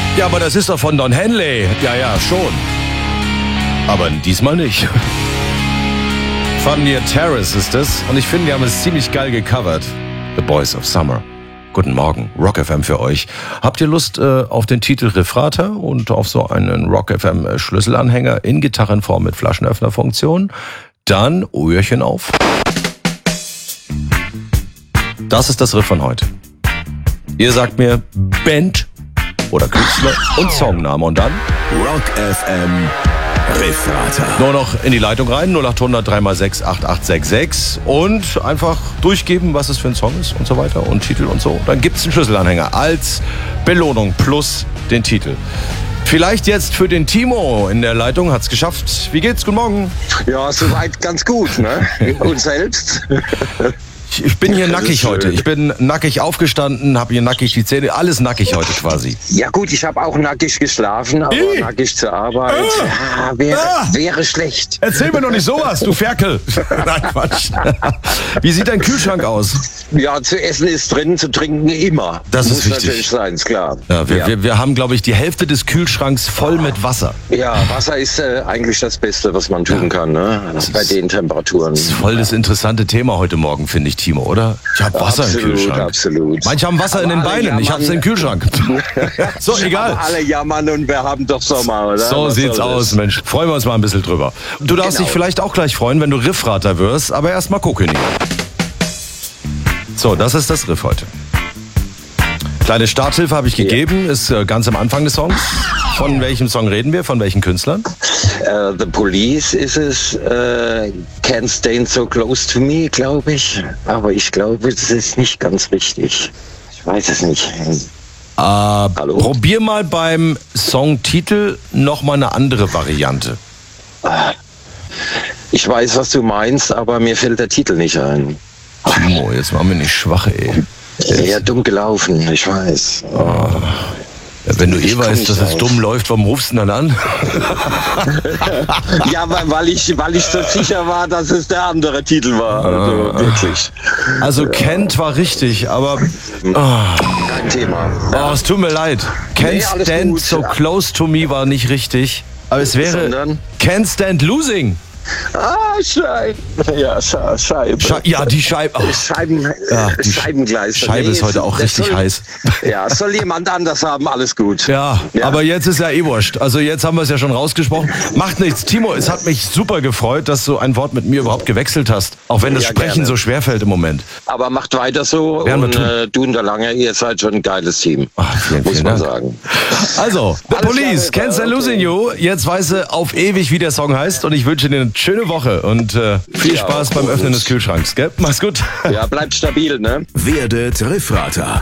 Ja, aber das ist doch von Don Henley. Ja, schon. Aber diesmal nicht. Funnier Terrace ist es. Und ich finde, die haben es ziemlich geil gecovert. The Boys of Summer. Guten Morgen, Rock FM für euch. Habt ihr Lust auf den Titel Riffrater und auf so einen Rock FM Schlüsselanhänger in Gitarrenform mit Flaschenöffnerfunktion? Dann Öhrchen auf. Das ist das Riff von heute. Ihr sagt mir Band oder Künstler und Songname und dann Rock FM Riffrater. nur noch in die Leitung rein, 0800 3x6 8866 und einfach durchgeben, was es für ein Song ist und so weiter und Titel und so. Dann gibt's einen Schlüsselanhänger als Belohnung plus den Titel. Vielleicht jetzt für den Timo in der Leitung, hat's geschafft. Wie geht's? Guten Morgen. Ja, soweit ganz gut, ne? Und selbst? Ich bin hier nackig heute. Ich bin nackig aufgestanden, habe hier nackig die Zähne, alles nackig heute quasi. Ja gut, ich habe auch nackig geschlafen, aber nackig zur Arbeit wäre schlecht. Erzähl mir doch nicht sowas, du Ferkel. Nein, Quatsch. Wie sieht dein Kühlschrank aus? Ja, zu essen ist drin, zu trinken immer. Das ist Muss wichtig. natürlich sein, ist klar. Ja, wir haben, glaube ich, die Hälfte des Kühlschranks voll mit Wasser. Ja, Wasser ist eigentlich das Beste, was man tun kann, ne? Bei den Temperaturen. Das ist voll das interessante Thema heute Morgen, finde ich, Timo, oder? Ich habe Wasser im Kühlschrank. Absolut. Manche haben Wasser in den Aber alle Beinen, ich habe es im Kühlschrank. So, egal. Aber alle jammern und wir haben doch Sommer, oder? So Was sieht's soll das? aus, Mensch. Freuen wir uns mal ein bisschen drüber. Du darfst Genau. dich vielleicht auch gleich freuen, wenn du Riffrater wirst, aber erst mal gucken. So, das ist das Riff heute. Kleine Starthilfe habe ich gegeben, ist ganz am Anfang des Songs. Von welchem Song reden wir? Von welchen Künstlern? The Police ist es. Can't Stand So Close to Me, glaube ich. Aber ich glaube, das ist nicht ganz richtig. Ich weiß es nicht. Hallo? Probier mal beim Songtitel nochmal eine andere Variante. Ich weiß, was du meinst, aber mir fällt der Titel nicht ein. Timo, jetzt machen wir nicht schwach, ey. Ja, dumm gelaufen, ich weiß. Ja, wenn du Ich komm weißt, nicht dass es drauf. dumm läuft, warum rufst du denn dann an? Ja, weil ich so sicher war, dass es der andere Titel war. Also, wirklich. Also Kent war richtig, aber Kein Thema. es tut mir leid. Can't Nee, alles Stand gut. So Close to Me war nicht richtig. Aber es wäre Sondern? Can't Stand Losing. Scheibe. Ja, Scheibe. Ja, die Scheibe. Oh. Die Scheibengleis. Scheibe ist heute auch richtig heiß. Ja, soll jemand anders haben, alles gut. Ja, aber jetzt ist ja eh wurscht. Also jetzt haben wir es ja schon rausgesprochen. Macht nichts. Timo, es hat mich super gefreut, dass du ein Wort mit mir überhaupt gewechselt hast. Auch wenn das Ja, Sprechen gerne. so schwer fällt im Moment. Aber macht weiter so Werden wir und du und der Lange, ihr seid schon ein geiles Team. Vielen, muss vielen man Dank. sagen. Also, The Alles Police, klar, Can't Stand okay. Losing You. Jetzt weiß er auf ewig, wie der Song heißt. Und ich wünsche dir eine schöne Woche und viel Ja, Spaß beim und- Öffnen des Kühlschranks. Gell? Mach's gut. Ja, bleibt stabil, ne? Werdet Riffrater.